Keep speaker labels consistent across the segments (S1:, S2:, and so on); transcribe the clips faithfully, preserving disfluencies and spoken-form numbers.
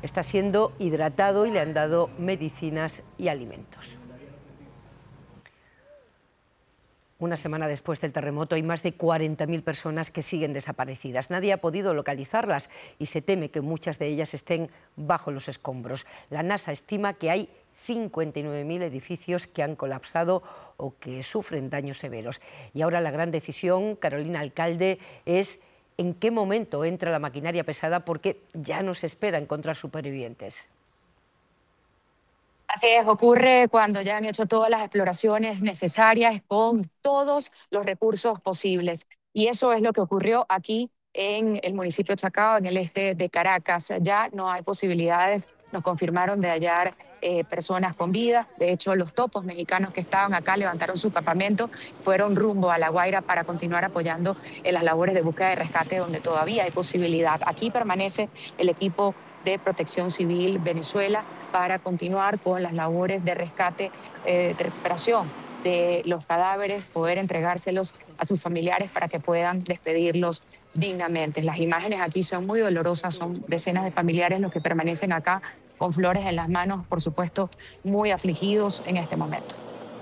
S1: está siendo hidratado y le han dado medicinas y alimentos. Una semana después del terremoto hay más de cuarenta mil personas que siguen desaparecidas. Nadie ha podido localizarlas y se teme que muchas de ellas estén bajo los escombros. La NASA estima que hay cincuenta y nueve mil edificios que han colapsado o que sufren daños severos. Y ahora la gran decisión, Carolina Alcalde, es en qué momento entra la maquinaria pesada, porque ya no se espera encontrar supervivientes.
S2: Así es, ocurre cuando ya han hecho todas las exploraciones necesarias con todos los recursos posibles. Y eso es lo que ocurrió aquí en el municipio de Chacao, en el este de Caracas. Ya no hay posibilidades, nos confirmaron, de hallar eh, personas con vida. De hecho, los topos mexicanos que estaban acá levantaron su campamento, fueron rumbo a La Guaira para continuar apoyando en las labores de búsqueda y rescate donde todavía hay posibilidad. Aquí permanece el equipo de Protección Civil Venezuela para continuar con las labores de rescate, eh, de recuperación de los cadáveres, poder entregárselos a sus familiares para que puedan despedirlos dignamente. Las imágenes aquí son muy dolorosas, son decenas de familiares los que permanecen acá con flores en las manos, por supuesto, muy afligidos en este momento.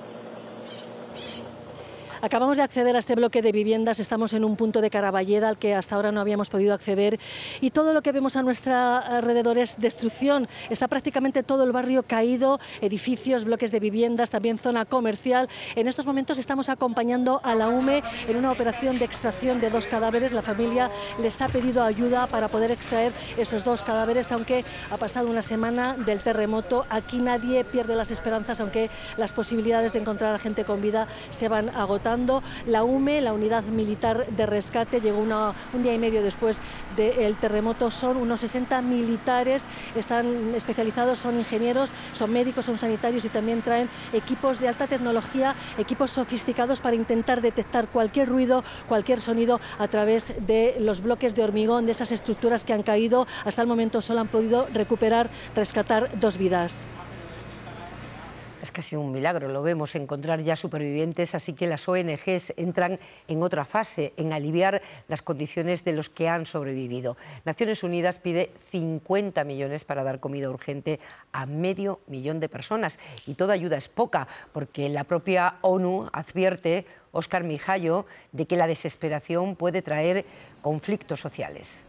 S3: Acabamos de acceder a este bloque de viviendas, estamos en un punto de Caraballeda al que hasta ahora no habíamos podido acceder y todo lo que vemos a nuestro alrededor es destrucción. Está prácticamente todo el barrio caído, edificios, bloques de viviendas, también zona comercial. En estos momentos estamos acompañando a la U M E en una operación de extracción de dos cadáveres. La familia les ha pedido ayuda para poder extraer esos dos cadáveres, aunque ha pasado una semana del terremoto. Aquí nadie pierde las esperanzas, aunque las posibilidades de encontrar a gente con vida se van agotando. La U M E, la Unidad Militar de Rescate, llegó una, un día y medio después del terremoto. Son unos sesenta militares, están especializados, son ingenieros, son médicos, son sanitarios y también traen equipos de alta tecnología, equipos sofisticados para intentar detectar cualquier ruido, cualquier sonido a través de los bloques de hormigón, de esas estructuras que han caído. Hasta el momento solo han podido recuperar, rescatar dos vidas.
S1: Es casi un milagro, lo vemos, encontrar ya supervivientes, así que las O N Ges entran en otra fase, en aliviar las condiciones de los que han sobrevivido. Naciones Unidas pide cincuenta millones para dar comida urgente a medio millón de personas. Y toda ayuda es poca, porque la propia ONU advierte, Óscar Mijallo, de que la desesperación puede traer conflictos sociales.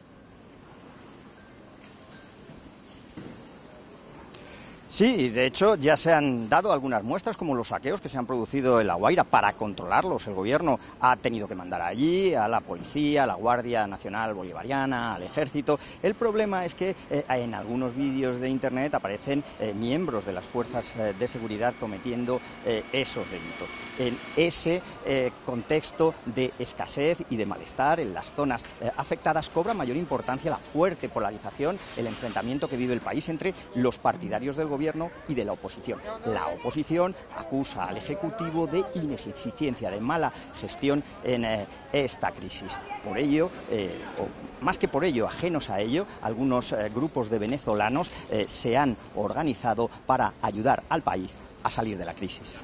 S4: Sí, de hecho ya se han dado algunas muestras, como los saqueos que se han producido en La Guaira. Para controlarlos, el gobierno ha tenido que mandar allí a la policía, a la Guardia Nacional Bolivariana, al ejército. El problema es que eh, en algunos vídeos de internet aparecen eh, miembros de las fuerzas eh, de seguridad cometiendo eh, esos delitos. En ese eh, contexto de escasez y de malestar en las zonas eh, afectadas, cobra mayor importancia la fuerte polarización, el enfrentamiento que vive el país entre los partidarios del gobierno y de la oposición. La oposición acusa al Ejecutivo de ineficiencia, de mala gestión en eh, esta crisis. Por ello, eh, o más que por ello, ajenos a ello, algunos eh, grupos de venezolanos eh, se han organizado para ayudar al país a salir de la crisis.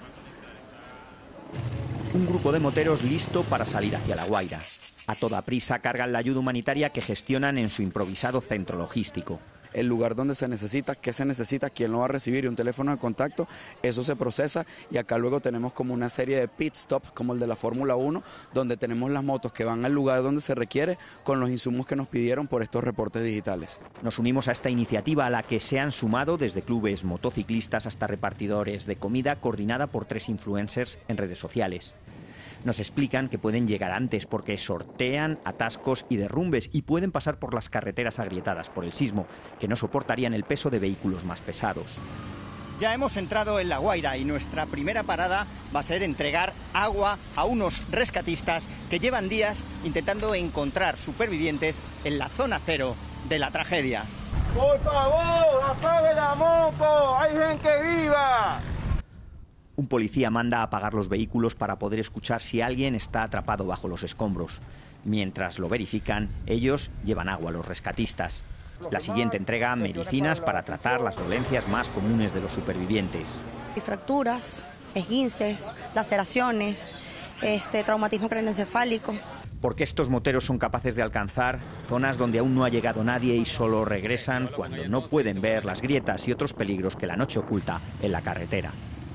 S4: Un grupo de moteros listo para salir hacia La Guaira. A toda prisa cargan la ayuda humanitaria que gestionan en su improvisado centro logístico.
S5: El lugar donde se necesita, qué se necesita, quién lo va a recibir y un teléfono de contacto, eso se procesa y acá luego tenemos como una serie de pit stop como el de la Fórmula uno, donde tenemos las motos que van al lugar donde se requiere con los insumos que nos pidieron por estos reportes digitales.
S4: Nos unimos a esta iniciativa a la que se han sumado desde clubes motociclistas hasta repartidores de comida, coordinada por tres influencers en redes sociales. Nos explican que pueden llegar antes porque sortean atascos y derrumbes y pueden pasar por las carreteras agrietadas por el sismo, que no soportarían el peso de vehículos más pesados. Ya hemos entrado en La Guaira y nuestra primera parada va a ser entregar agua a unos rescatistas que llevan días intentando encontrar supervivientes en la zona cero de la tragedia.
S6: ¡Por favor, apague la moto! ¡Hay gente viva!
S4: Un policía manda a apagar los vehículos para poder escuchar si alguien está atrapado bajo los escombros. Mientras lo verifican, ellos llevan agua a los rescatistas. La siguiente entrega medicinas para tratar las dolencias más comunes de los supervivientes.
S7: Fracturas, esguinces, laceraciones, este, traumatismo craneoencefálico. porque estos moteros son capaces de alcanzar zonas donde aún no ha llegado nadie y solo regresan cuando no pueden ver las grietas y otros peligros que la noche oculta en la carretera.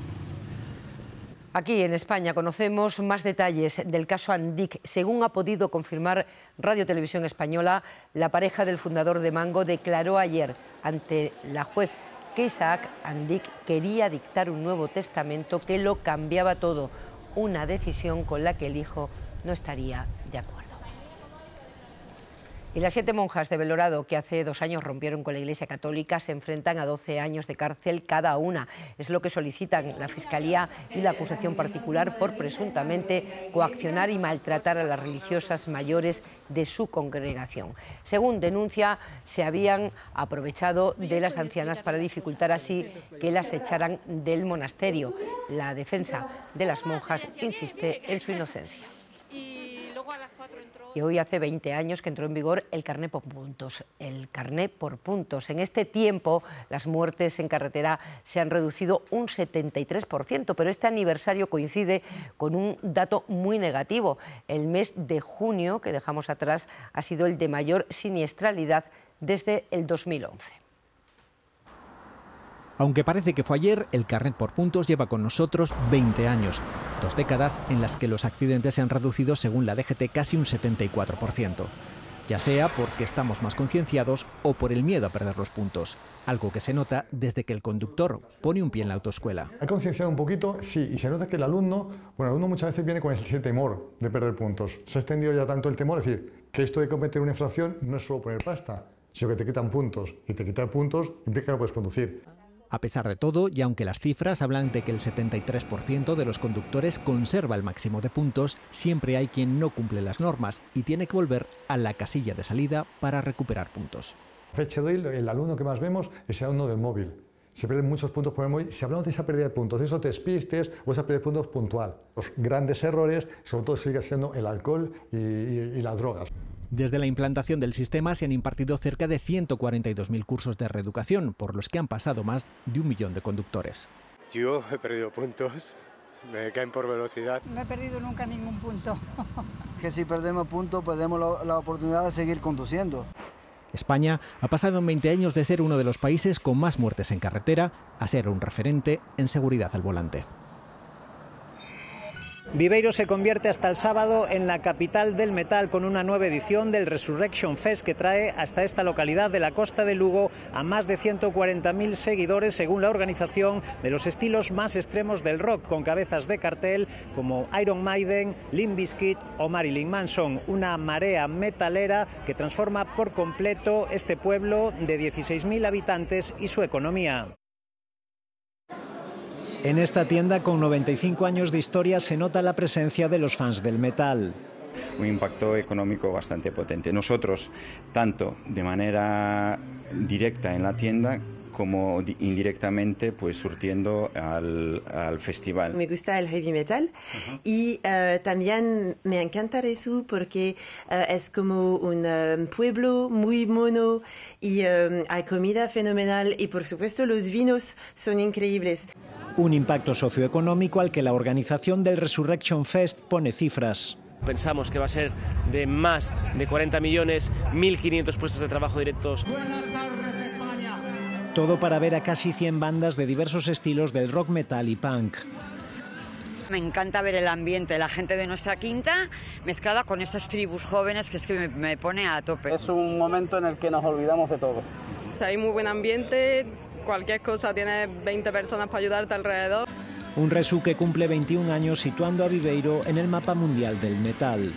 S1: Aquí en España conocemos más detalles del caso Andic. Según ha podido confirmar Radio Televisión Española, la pareja del fundador de Mango declaró ayer ante la juez que Isaac Andic quería dictar un nuevo testamento que lo cambiaba todo, una decisión con la que el hijo no estaría de acuerdo. Y las siete monjas de Belorado, que hace dos años rompieron con la Iglesia Católica, se enfrentan a doce años de cárcel cada una. Es lo que solicitan la Fiscalía y la acusación particular por presuntamente coaccionar y maltratar a las religiosas mayores de su congregación. Según denuncia, se habían aprovechado de las ancianas para dificultar así que las echaran del monasterio. La defensa de las monjas insiste en su inocencia. Y hoy hace veinte años que entró en vigor el carné por puntos. El carné por puntos. En este tiempo, las muertes en carretera se han reducido un setenta y tres por ciento, pero este aniversario coincide con un dato muy negativo. El mes de junio, que dejamos atrás, ha sido el de mayor siniestralidad desde el dos mil once.
S8: Aunque parece que fue ayer, el carnet por puntos lleva con nosotros veinte años, dos décadas en las que los accidentes se han reducido, según la D G T, casi un setenta y cuatro por ciento. Ya sea porque estamos más concienciados o por el miedo a perder los puntos, algo que se nota desde que el conductor pone un pie en la autoescuela.
S9: ¿Ha concienciado un poquito? Sí, y se nota que el alumno, bueno, el alumno muchas veces viene con ese temor de perder puntos. Se ha extendido ya tanto el temor, es decir, que esto de cometer una infracción no es solo poner pasta, sino que te quitan puntos, y te quitan puntos implica que no puedes conducir.
S8: A pesar de todo, y aunque las cifras hablan de que el setenta y tres por ciento de los conductores conserva el máximo de puntos, siempre hay quien no cumple las normas y tiene que volver a la casilla de salida para recuperar puntos.
S9: A fecha de hoy, el alumno que más vemos es el alumno del móvil. Se pierden muchos puntos por el móvil. Si hablamos de esa pérdida de puntos, de esos despistes o esa pérdida de puntos puntual, los grandes errores, sobre todo sigue siendo el alcohol y, y, y las drogas.
S8: Desde la implantación del sistema se han impartido cerca de ciento cuarenta y dos mil cursos de reeducación, por los que han pasado más de un millón de conductores.
S10: Yo he perdido puntos, me caen por velocidad.
S11: No he perdido nunca ningún punto.
S12: Que si perdemos puntos, perdemos la, la oportunidad de seguir conduciendo.
S8: España ha pasado en veinte años de ser uno de los países con más muertes en carretera a ser un referente en seguridad al volante.
S13: Viveiro se convierte hasta el sábado en la capital del metal con una nueva edición del Resurrection Fest que trae hasta esta localidad de la costa de Lugo a más de ciento cuarenta mil seguidores, según la organización, de los estilos más extremos del rock, con cabezas de cartel como Iron Maiden, Limp Bizkit o Marilyn Manson. Una marea metalera que transforma por completo este pueblo de dieciséis mil habitantes y su economía. En esta tienda con noventa y cinco años de historia se nota la presencia de los fans del metal.
S14: Un impacto económico bastante potente. Nosotros, tanto de manera directa en la tienda como indirectamente, pues surtiendo al, al festival.
S15: Me gusta el heavy metal uh-huh. y uh, también me encanta eso porque uh, es como un um, pueblo muy mono y um, hay comida fenomenal y por supuesto los vinos son increíbles.
S13: Un impacto socioeconómico al que la organización del Resurrection Fest pone cifras.
S16: Pensamos que va a ser de más de cuarenta millones, mil quinientos puestos de trabajo directos.
S13: Todo para ver a casi cien bandas de diversos estilos del rock, metal y punk.
S17: Me encanta ver el ambiente, la gente de nuestra quinta mezclada con estas tribus jóvenes que es que me, me pone a tope.
S18: Es un momento en el que nos olvidamos de todo.
S19: O sea, hay muy buen ambiente, cualquier cosa, tienes veinte personas para ayudarte alrededor.
S13: Un Resu que cumple veintiún años situando a Viveiro en el mapa mundial del metal.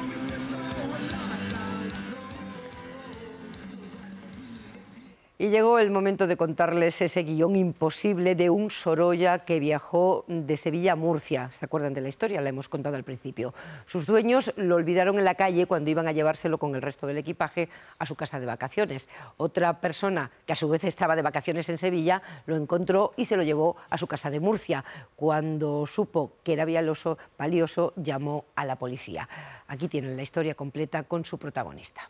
S1: Y llegó el momento de contarles ese guión imposible de un Sorolla que viajó de Sevilla a Murcia. ¿Se acuerdan de la historia? La hemos contado al principio. Sus dueños lo olvidaron en la calle cuando iban a llevárselo con el resto del equipaje a su casa de vacaciones. Otra persona, que a su vez estaba de vacaciones en Sevilla, lo encontró y se lo llevó a su casa de Murcia. Cuando supo que era valioso, valioso llamó a la policía. Aquí tienen la historia completa con su protagonista.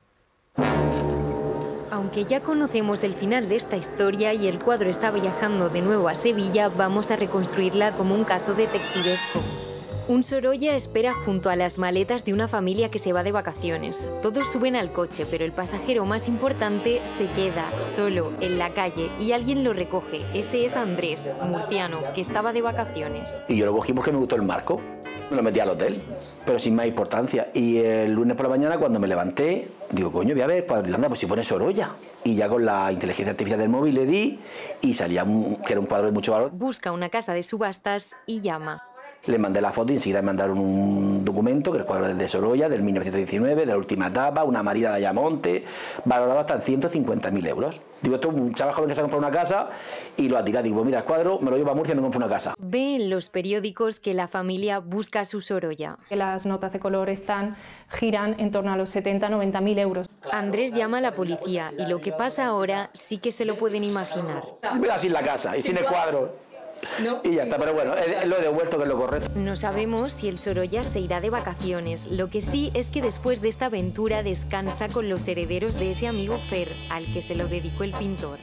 S20: Aunque ya conocemos el final de esta historia y el cuadro está viajando de nuevo a Sevilla, vamos a reconstruirla como un caso detectivesco. Un Sorolla espera junto a las maletas de una familia que se va de vacaciones. Todos suben al coche, pero el pasajero más importante se queda solo en la calle y alguien lo recoge. Ese es Andrés, murciano, que estaba de vacaciones.
S21: Y yo lo cogí porque me gustó el marco. Me lo metí al hotel, pero sin más importancia. Y el lunes por la mañana, cuando me levanté, digo, coño, voy a ver, anda, pues si pone Sorolla. Y ya con la inteligencia artificial del móvil le di y salía un, que era un cuadro de mucho valor.
S20: Busca una casa de subastas y llama.
S21: Le mandé la foto y enseguida me mandaron un documento, que es el cuadro de Sorolla, del mil novecientos diecinueve, de la última etapa, una marida de Ayamonte, valorado hasta en ciento cincuenta mil euros. Digo, esto es un chaval joven que se ha comprado una casa y lo ha tirado. Digo, mira, el cuadro me lo llevo a Murcia y me compro una casa.
S20: Ve en los periódicos que la familia busca su Sorolla.
S22: Las notas de color están, giran en torno a los setenta a noventa mil euros.
S20: Andrés llama a la policía y lo que pasa ahora sí que se lo pueden imaginar.
S21: Me da sin la casa y sin el cuadro. No. Y ya está, pero bueno, lo he devuelto, que es lo correcto.
S20: No sabemos si el Sorolla se irá de vacaciones. Lo que sí es que después de esta aventura descansa con los herederos de ese amigo Fer, al que se lo dedicó el pintor.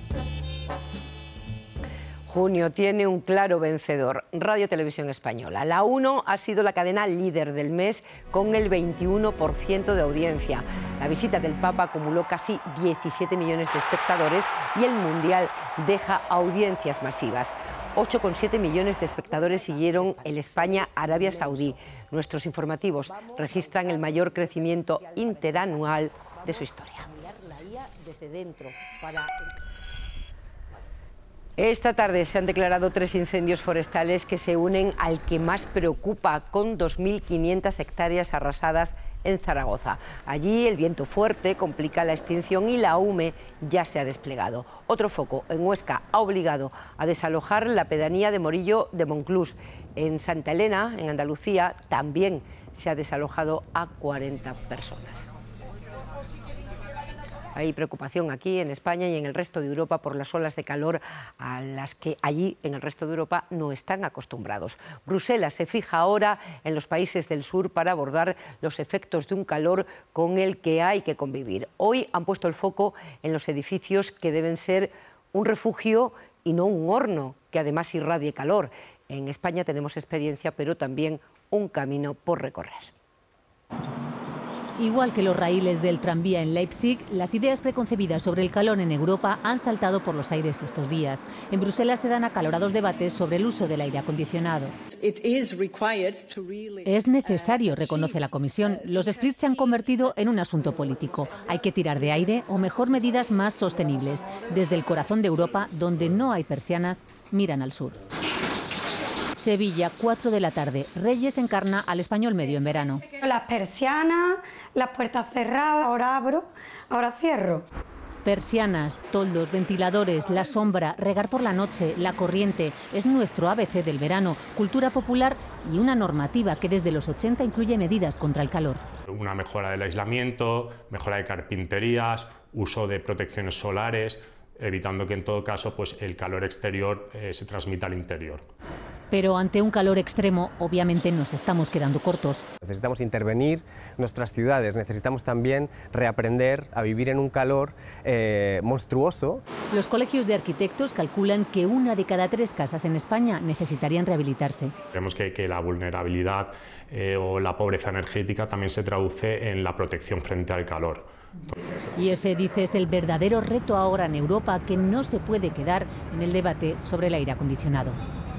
S1: Junio tiene un claro vencedor, Radio Televisión Española. La uno ha sido la cadena líder del mes con el veintiuno por ciento de audiencia. La visita del Papa acumuló casi diecisiete millones de espectadores y el Mundial deja audiencias masivas. ocho coma siete millones de espectadores siguieron el España-Arabia Saudí. Nuestros informativos registran el mayor crecimiento interanual de su historia. Desde dentro para... Esta tarde se han declarado tres incendios forestales que se unen al que más preocupa, con dos mil quinientas hectáreas arrasadas en Zaragoza. Allí el viento fuerte complica la extinción y la UME ya se ha desplegado. Otro foco en Huesca ha obligado a desalojar la pedanía de Morillo de Monclús. En Santa Elena, en Andalucía, también se ha desalojado a cuarenta personas. Hay preocupación aquí en España y en el resto de Europa por las olas de calor a las que allí, en el resto de Europa, no están acostumbrados. Bruselas se fija ahora en los países del sur para abordar los efectos de un calor con el que hay que convivir. Hoy han puesto el foco en los edificios que deben ser un refugio y no un horno, que además irradie calor. En España tenemos experiencia, pero también un camino por recorrer.
S23: Igual que los raíles del tranvía en Leipzig, las ideas preconcebidas sobre el calor en Europa han saltado por los aires estos días. En Bruselas se dan acalorados debates sobre el uso del aire acondicionado. Es necesario, reconoce la Comisión. Los splits se han convertido en un asunto político. Hay que tirar de aire o mejor medidas más sostenibles. Desde el corazón de Europa, donde no hay persianas, miran al sur. Sevilla, cuatro de la tarde. Reyes encarna al español medio en verano.
S11: Las persianas, las puertas cerradas, ahora abro, ahora cierro.
S23: Persianas, toldos, ventiladores, la sombra, regar por la noche, la corriente. Es nuestro A B C del verano, cultura popular y una normativa que desde los ochenta incluye medidas contra el calor.
S24: Una mejora del aislamiento, mejora de carpinterías, uso de protecciones solares, evitando que en todo caso pues, el calor exterior eh, se transmita al interior.
S23: Pero ante un calor extremo, obviamente nos estamos quedando cortos.
S25: Necesitamos intervenir nuestras ciudades, necesitamos también reaprender a vivir en un calor eh, monstruoso.
S23: Los colegios de arquitectos calculan que una de cada tres casas en España necesitarían rehabilitarse.
S24: Creemos que, que la vulnerabilidad eh, o la pobreza energética también se traduce en la protección frente al calor.
S23: Y ese, dice, es el verdadero reto ahora en Europa, que no se puede quedar en el debate sobre el aire acondicionado.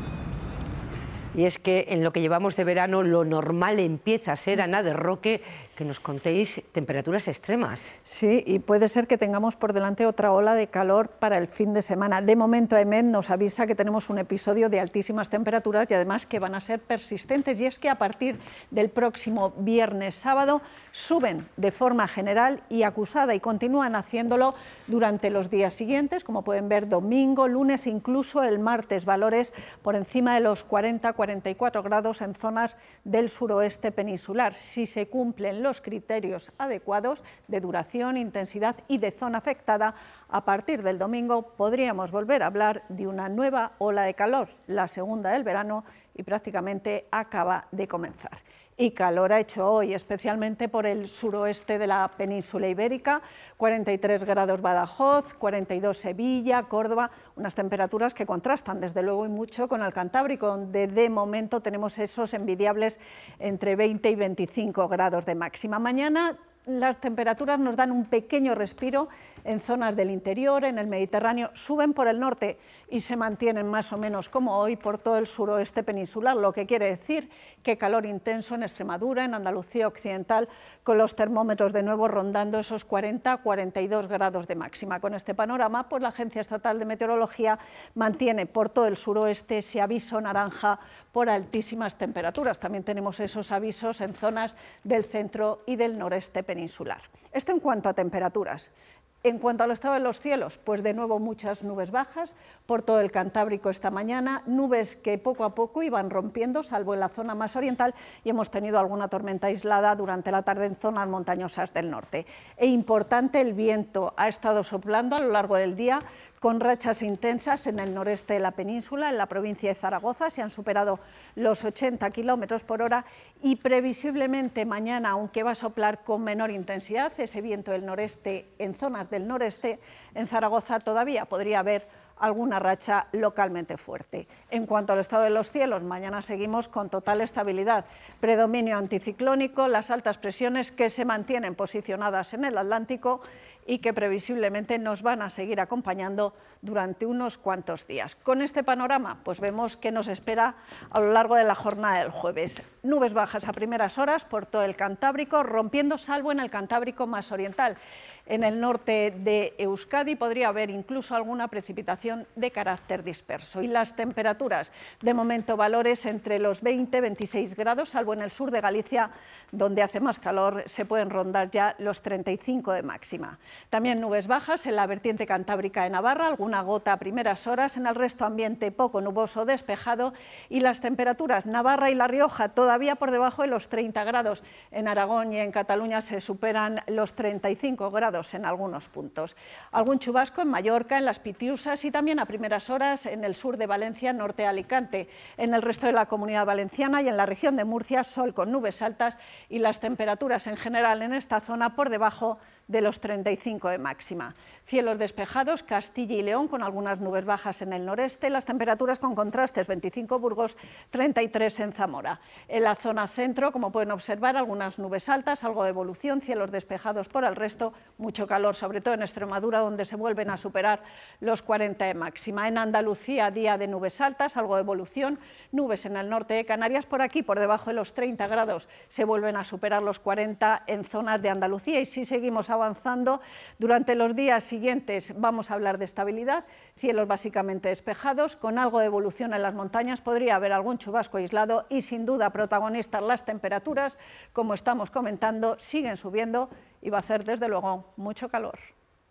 S1: Y es que en lo que llevamos de verano lo normal empieza a ser, Ana de Roque, que nos contéis temperaturas extremas.
S26: Sí, y puede ser que tengamos por delante otra ola de calor para el fin de semana. De momento, EMET nos avisa que tenemos un episodio de altísimas temperaturas y además que van a ser persistentes. Y es que a partir del próximo viernes, sábado, suben de forma general y acusada y continúan haciéndolo durante los días siguientes, como pueden ver, domingo, lunes, incluso el martes, valores por encima de los cuarenta a cuarenta y cuatro grados en zonas del suroeste peninsular. Si se cumplen los criterios adecuados de duración, intensidad y de zona afectada, a partir del domingo podríamos volver a hablar de una nueva ola de calor, la segunda del verano, y prácticamente acaba de comenzar. y calor ha hecho hoy, especialmente por el suroeste de la península ibérica, cuarenta y tres grados Badajoz, cuarenta y dos Sevilla, Córdoba, unas temperaturas que contrastan desde luego y mucho con el Cantábrico, donde de momento tenemos esos envidiables entre veinte y veinticinco grados de máxima. Mañana las temperaturas nos dan un pequeño respiro en zonas del interior, en el Mediterráneo, suben por el norte y se mantienen más o menos como hoy por todo el suroeste peninsular, lo que quiere decir que calor intenso en Extremadura, en Andalucía occidental, con los termómetros de nuevo rondando esos cuarenta a cuarenta y dos grados de máxima. Con este panorama, pues la Agencia Estatal de Meteorología mantiene por todo el suroeste ese aviso naranja por altísimas temperaturas. También tenemos esos avisos en zonas del centro y del noreste peninsular. Esto en cuanto a temperaturas. En cuanto al estado de los cielos, pues de nuevo muchas nubes bajas por todo el Cantábrico esta mañana, nubes que poco a poco iban rompiendo, salvo en la zona más oriental, y hemos tenido alguna tormenta aislada durante la tarde en zonas montañosas del norte. E importante, el viento ha estado soplando a lo largo del día, con rachas intensas en el noreste de la península, en la provincia de Zaragoza, se han superado los ochenta kilómetros por hora y previsiblemente mañana, aunque va a soplar con menor intensidad, ese viento del noreste en zonas del noreste, en Zaragoza todavía podría haber alguna racha localmente fuerte. En cuanto al estado de los cielos, mañana seguimos con total estabilidad, predominio anticiclónico, las altas presiones que se mantienen posicionadas en el Atlántico y que previsiblemente nos van a seguir acompañando durante unos cuantos días. Con este panorama, pues vemos que nos espera a lo largo de la jornada del jueves. Nubes bajas a primeras horas por todo el Cantábrico, rompiendo salvo en el Cantábrico más oriental. En el norte de Euskadi podría haber incluso alguna precipitación de carácter disperso. Y las temperaturas, de momento valores entre los veinte y veintiséis grados, salvo en el sur de Galicia, donde hace más calor, se pueden rondar ya los treinta y cinco de máxima. También nubes bajas en la vertiente cantábrica de Navarra, alguna gota a primeras horas, en el resto ambiente poco nuboso, despejado, y las temperaturas, Navarra y La Rioja, todavía por debajo de los treinta grados. En Aragón y en Cataluña se superan los treinta y cinco grados en algunos puntos. Algún chubasco en Mallorca, en las Pitiusas y también a primeras horas en el sur de Valencia, norte de Alicante. En el resto de la Comunidad Valenciana y en la región de Murcia, sol con nubes altas y las temperaturas en general en esta zona por debajo de los treinta y cinco de máxima. Cielos despejados, Castilla y León con algunas nubes bajas en el noreste, las temperaturas con contrastes, veinticinco Burgos, treinta y tres en Zamora. En la zona centro, como pueden observar, algunas nubes altas, algo de evolución, cielos despejados por el resto, mucho calor, sobre todo en Extremadura, donde se vuelven a superar los cuarenta de máxima. En Andalucía, día de nubes altas, algo de evolución, nubes en el norte de Canarias, por aquí, por debajo de los treinta grados, se vuelven a superar los cuarenta en zonas de Andalucía, y si seguimos avanzando durante los días siguientes vamos a hablar de estabilidad, cielos básicamente despejados, con algo de evolución en las montañas, podría haber algún chubasco aislado y sin duda protagonistas las temperaturas, como estamos comentando, siguen subiendo y va a hacer desde luego mucho calor.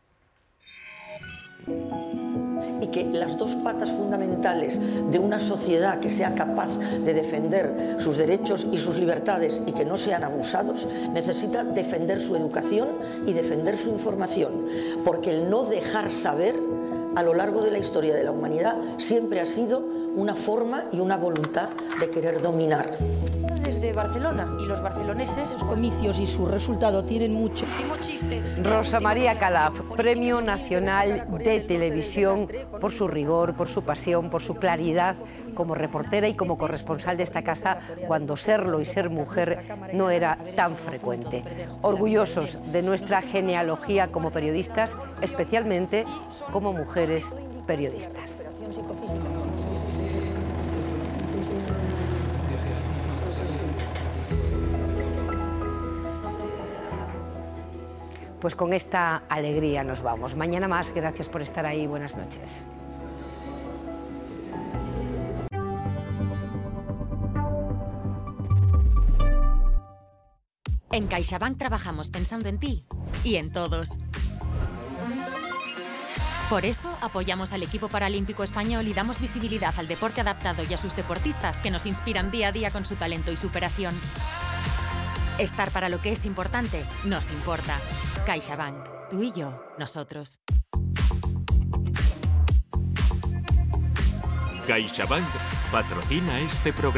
S2: Y que las dos patas fundamentales de una sociedad que sea capaz de defender sus derechos y sus libertades y que no sean abusados, necesita defender su educación y defender su información, porque el no dejar saber a lo largo de la historia de la humanidad siempre ha sido una forma y una voluntad de querer dominar.
S3: Desde Barcelona, y los barceloneses, sus comicios y su resultado tienen mucho.
S1: Rosa María Calaf, Premio Nacional de Televisión por su rigor, por su pasión, por su claridad como reportera y como corresponsal de esta casa, cuando serlo y ser mujer no era tan frecuente. Orgullosos de nuestra genealogía como periodistas, especialmente como mujeres periodistas. Pues con esta alegría nos vamos. Mañana más, gracias por estar ahí, buenas noches.
S4: En CaixaBank trabajamos pensando en ti y en todos. Por eso apoyamos al equipo paralímpico español y damos visibilidad al deporte adaptado y a sus deportistas que nos inspiran día a día con su talento y superación. Estar para lo que es importante nos importa. CaixaBank, tú y yo, nosotros.
S5: CaixaBank patrocina este programa.